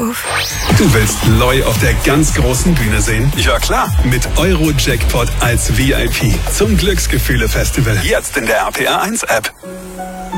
Anruf? Du willst Loi auf der ganz großen Bühne sehen? Ja klar, mit Euro-Jackpot als VIP zum Glücksgefühle-Festival. Jetzt in der RPR1-App.